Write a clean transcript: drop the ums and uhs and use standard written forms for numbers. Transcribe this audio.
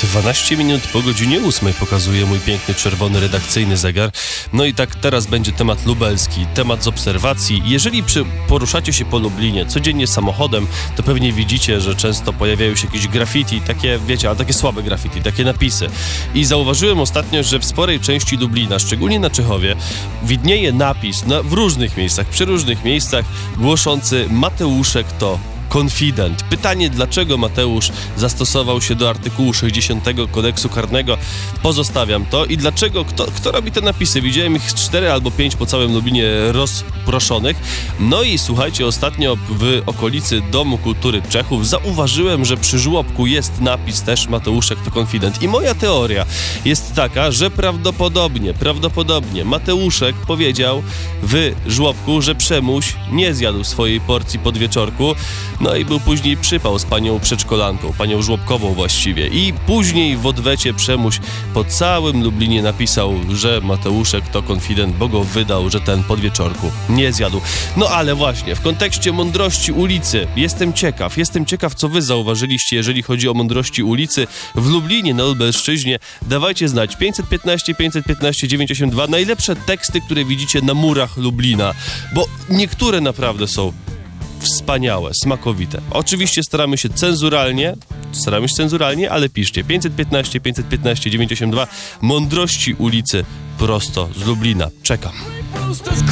12 minut po godzinie 8 pokazuje mój piękny czerwony redakcyjny zegar. No i tak teraz będzie temat lubelski, temat z obserwacji. Jeżeli poruszacie się po Lublinie codziennie samochodem, to pewnie widzicie, że często pojawiają się jakieś graffiti, takie, wiecie, ale takie słabe graffiti, takie napisy. I zauważyłem ostatnio, że w sporej części Lublina, szczególnie na Czechowie, widnieje napis w różnych miejscach, przy różnych miejscach, głoszący Mateuszek to konfident. Pytanie, dlaczego Mateusz zastosował się do artykułu 60 kodeksu karnego, pozostawiam to. I dlaczego, kto robi te napisy? Widziałem ich 4 albo 5 po całym Lublinie rozproszonych. No i słuchajcie, ostatnio w okolicy Domu Kultury Czechów zauważyłem, że przy żłobku jest napis też Mateuszek to konfident. I moja teoria jest taka, że prawdopodobnie Mateuszek powiedział w żłobku, że Przemuś nie zjadł swojej porcji podwieczorku. No i był później przypał z panią przedszkolanką, panią żłobkową właściwie. I później w odwecie Przemuś po całym Lublinie napisał, że Mateuszek to konfident, bo go wydał, że ten podwieczorku nie zjadł. No ale właśnie, w kontekście mądrości ulicy jestem ciekaw, co wy zauważyliście, jeżeli chodzi o mądrości ulicy w Lublinie, na Lubelszczyźnie. Dawajcie znać. 515 92. Najlepsze teksty, które widzicie na murach Lublina, bo niektóre naprawdę są wspaniałe, smakowite. Oczywiście staramy się cenzuralnie, ale piszcie 515 92 mądrości ulicy prosto z Lublina. Czekam.